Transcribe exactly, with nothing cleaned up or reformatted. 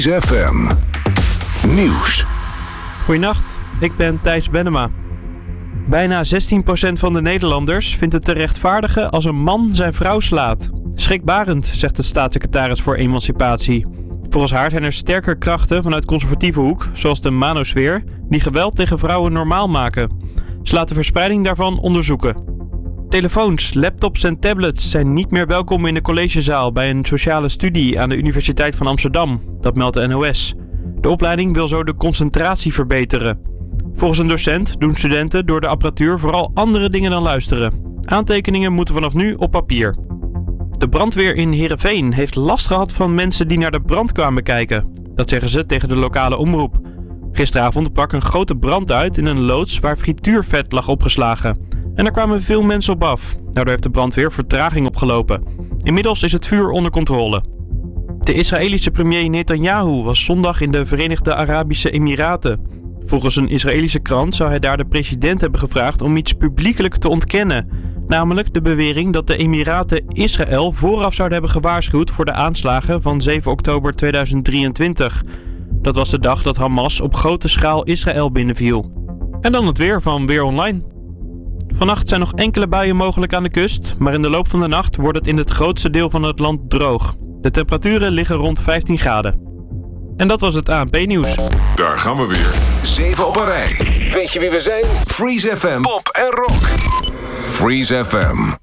F M Nieuws. Goedenacht, ik ben Thijs Bennema. Bijna zestien procent van de Nederlanders vindt het te rechtvaardigen als een man zijn vrouw slaat. Schrikbarend, zegt de staatssecretaris voor Emancipatie. Volgens haar zijn er sterker krachten vanuit conservatieve hoek, zoals de manosfeer, die geweld tegen vrouwen normaal maken. Ze laat de verspreiding daarvan onderzoeken. Telefoons, laptops en tablets zijn niet meer welkom in de collegezaal bij een sociale studie aan de Universiteit van Amsterdam. Dat meldt de N O S. De opleiding wil zo de concentratie verbeteren. Volgens een docent doen studenten door de apparatuur vooral andere dingen dan luisteren. Aantekeningen moeten vanaf nu op papier. De brandweer in Heerenveen heeft last gehad van mensen die naar de brand kwamen kijken. Dat zeggen ze tegen de lokale omroep. Gisteravond brak een grote brand uit in een loods waar frituurvet lag opgeslagen. En daar kwamen veel mensen op af. Daardoor heeft de brandweer vertraging opgelopen. Inmiddels is het vuur onder controle. De Israëlische premier Netanyahu was zondag in de Verenigde Arabische Emiraten. Volgens een Israëlische krant zou hij daar de president hebben gevraagd om iets publiekelijk te ontkennen. Namelijk de bewering dat de Emiraten Israël vooraf zouden hebben gewaarschuwd voor de aanslagen van zeven oktober tweeduizend drieëntwintig. Dat was de dag dat Hamas op grote schaal Israël binnenviel. En dan het weer van Weer Online. Vannacht zijn nog enkele buien mogelijk aan de kust, maar in de loop van de nacht wordt het in het grootste deel van het land droog. De temperaturen liggen rond vijftien graden. En dat was het A N P-nieuws. Daar gaan we weer. Zeven op een rij. Weet je wie we zijn? Freeze F M, pop en rock. Freeze F M.